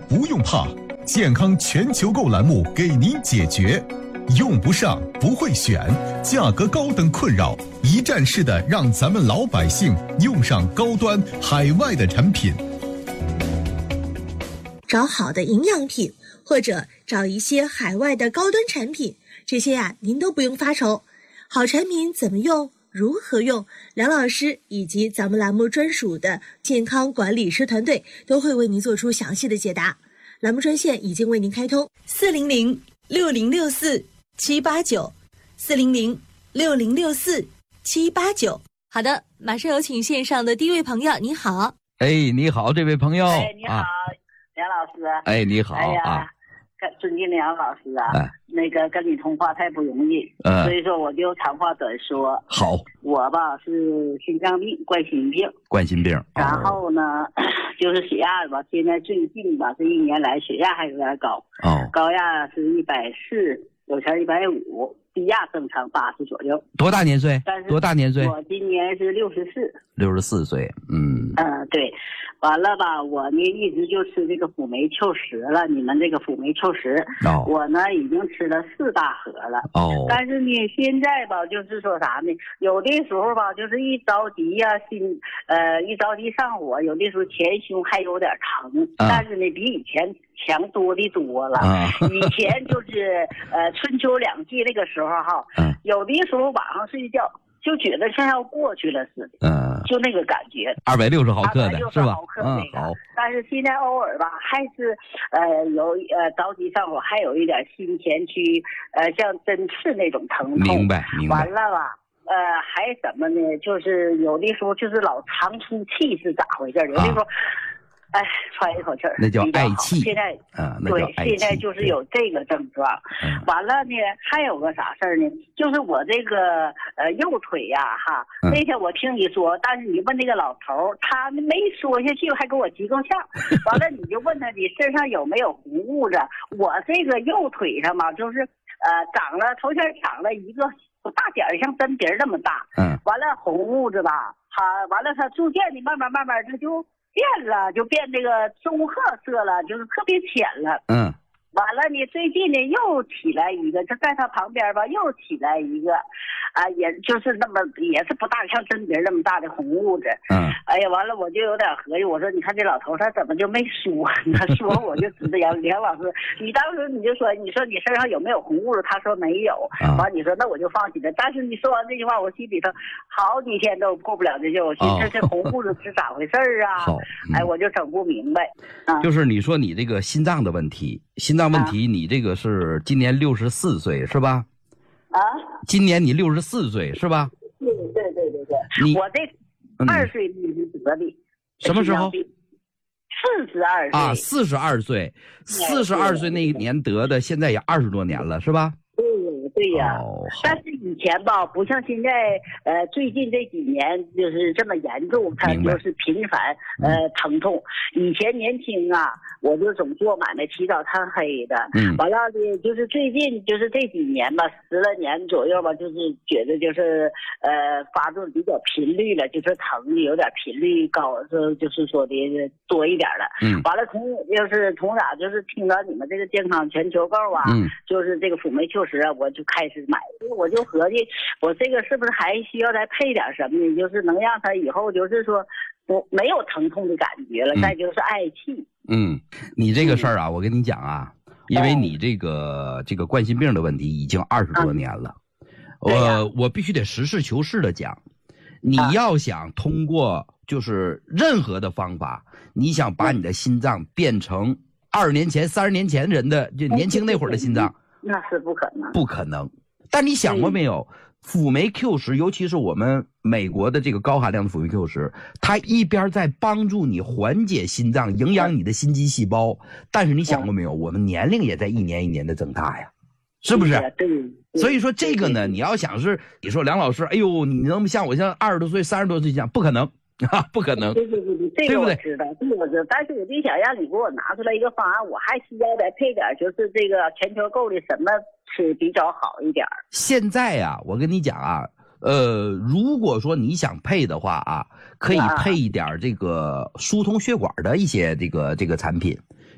不用怕，健康全球购栏目给您解决。用不上不会选，价格高等困扰，一站式的让咱们老百姓用上高端海外的产品。 找好的营养品，或者找一些海外的高端产品，这些您都不用发愁。好产品怎么用，如何用，梁老师以及咱们栏目专属的健康管理师团队都会为您做出详细的解答。栏目专线已经为您开通，400-6064-789，400-6064-789。好的，马上有请线上的第一位朋友，你好。 你好，这位朋友。 你好，梁老师。 你好尊敬梁老师那个跟你通话太不容易，所以说我就长话短说。 好， 我吧是心脏病，冠心病。然后呢，就是血压吧，现在最近吧这1年来血压还有点高，高压是140，有前150，低压正常80左右。 多大年岁？多大年岁？ 我今年是64 岁。 对。完了吧，我呢一直就吃这个辅酶 Q10了，你们这个辅酶 Q10，我呢已经吃了4大盒了。但是呢现在吧，就是说啥呢？有的时候吧，就是一着急呀，一着急上火，有的时候前胸还有点疼，但是呢比以前强多的多了。以前就是春秋2季那个时候有的时候晚上睡觉就觉得像要过去了似的，就那个感觉。 260毫克的是吧？ 好。但是现在偶尔吧，还是有着急上火，还有一点心前区像针刺那种疼痛。 明白。 完了吧，还怎么呢？就是有的时候就是老长出气是咋回事？有的时候。喘一口气儿， 那叫嗳气。 现在对，现在就是有这个症状。完了呢，还有个啥事儿呢？就是我这个右腿呀，那天我听你说，但是你问那个老头，他没说下去，还给我急够呛。完了，你就问他你身上有没有红物质？我这个右腿上嘛，就是头先长了一个大点儿，像针鼻那么大。完了红物质吧，完了它逐渐的慢慢它就变了，就变这个棕褐色了，就是特别浅了。完了呢，最近呢又起来一个，就在他旁边吧，又起来一个，也就是那么也是不大，像针鼻那么大的红物质。哎呀，完了我就有点合计，我说你看这老头他怎么就没说？他说我就知道梁老师，你当时你就说你身上有没有红物质？他说没有。完你说那我就放心了。但是你说完这句话，我心里头好几天都过不了这劲，我寻思这红物质是咋回事啊？我就整不明白。 就是你说你这个心脏的问题。你这个是今年64岁是吧？今年你64岁是吧？ 对。我这2岁得的。 什么时候 ？42岁。 42岁，42岁那一年得的，现在也20多年了是吧？ 对呀。但是以前吧，不像现在，最近这几年就是这么严重，它就是频繁疼痛。以前年轻啊，我就总做买卖起早贪黑的。完了呢，就是最近就是这几年吧，10来年左右吧，就是觉得就是发作比较频率了，就是疼的有点频率高，就是说的多一点了。完了从哪就是听到你们这个健康全球购就是这个辅酶 Q10我就开始买，我就合计我这个是不是还需要再配点什么呢？就是能让他以后就是说我没有疼痛的感觉了，再就是嗳气。 你这个事儿我跟你讲因为你这个冠心病的问题已经20多年了。我必须得实事求是的讲，你要想通过就是任何的方法，你想把你的心脏变成20年前30年前人的就年轻那会儿的心脏， 那是不可能。 但你想过没有，辅酶 Q10，尤其是我们美国的这个高含量的辅酶 Q10，它一边在帮助你缓解心脏，营养你的心肌细胞，但是你想过没有，我们年龄也在一年一年的增大呀，是不是？ 对。 所以说这个呢，你要想是你说梁老师，哎呦，你能像我像20多岁、30多岁讲，不可能。不可能。 对，这个我知道，但是我就想让你给我拿出来一个方案，我还需要再配点就是这个全球购的什么吃比较好一点。 现在我跟你讲如果说你想配的话可以配一点这个疏通血管的一些这个产品，